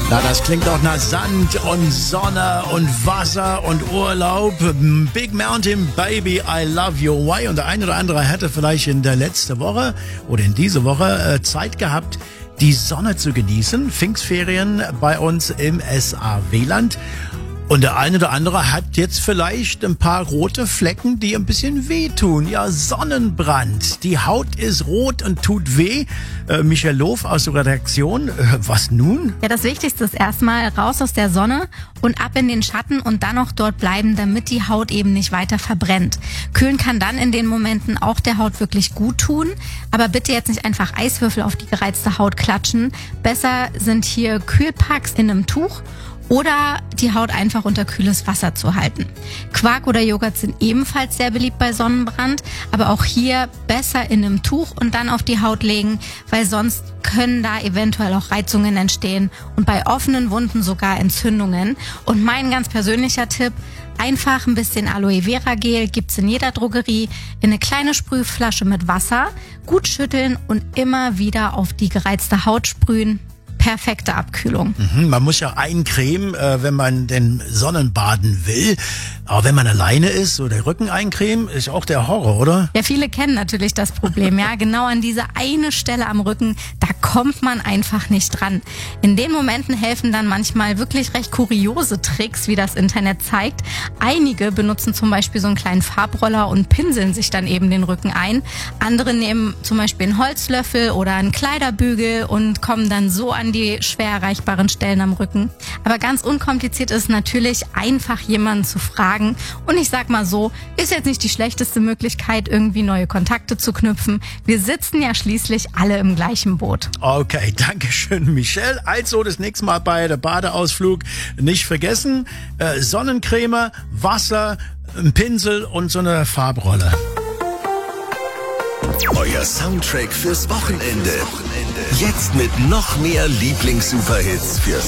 Na, das klingt doch nach Sand und Sonne und Wasser und Urlaub. Big Mountain Baby, I Love Your Way. Und der eine oder andere hätte vielleicht in der letzten Woche oder in dieser Woche Zeit gehabt, die Sonne zu genießen. Pfingstferien bei uns im SAW-Land. Und der eine oder andere hat jetzt vielleicht ein paar rote Flecken, die ein bisschen wehtun. Ja, Sonnenbrand. Die Haut ist rot und tut weh. Michael Lof aus der Redaktion. Was nun? Ja, das Wichtigste ist erstmal raus aus der Sonne und ab in den Schatten und dann noch dort bleiben, damit die Haut eben nicht weiter verbrennt. Kühlen kann dann in den Momenten auch der Haut wirklich gut tun. Aber bitte jetzt nicht einfach Eiswürfel auf die gereizte Haut klatschen. Besser sind hier Kühlpacks in einem Tuch. Oder die Haut einfach unter kühles Wasser zu halten. Quark oder Joghurt sind ebenfalls sehr beliebt bei Sonnenbrand, aber auch hier besser in einem Tuch und dann auf die Haut legen, weil sonst können da eventuell auch Reizungen entstehen und bei offenen Wunden sogar Entzündungen. Und mein ganz persönlicher Tipp, einfach ein bisschen Aloe Vera Gel, gibt's in jeder Drogerie, in eine kleine Sprühflasche mit Wasser, gut schütteln und immer wieder auf die gereizte Haut sprühen. Perfekte Abkühlung. Man muss ja eincremen, wenn man den Sonnenbaden will. Aber wenn man alleine ist, so der Rücken eincremen, ist auch der Horror, oder? Ja, viele kennen natürlich das Problem. Ja, genau an diese eine Stelle am Rücken, da kommt man einfach nicht dran. In den Momenten helfen dann manchmal wirklich recht kuriose Tricks, wie das Internet zeigt. Einige benutzen zum Beispiel so einen kleinen Farbroller und pinseln sich dann eben den Rücken ein. Andere nehmen zum Beispiel einen Holzlöffel oder einen Kleiderbügel und kommen dann so an die schwer erreichbaren Stellen am Rücken. Aber ganz unkompliziert ist natürlich einfach jemanden zu fragen. Und ich sag mal so, ist jetzt nicht die schlechteste Möglichkeit, irgendwie neue Kontakte zu knüpfen. Wir sitzen ja schließlich alle im gleichen Boot. Okay, danke schön, Michelle. Also das nächste Mal bei der Badeausflug nicht vergessen, Sonnencreme, Wasser, ein Pinsel und so eine Farbrolle. Euer Soundtrack fürs Wochenende. Jetzt mit noch mehr Lieblings-Superhits für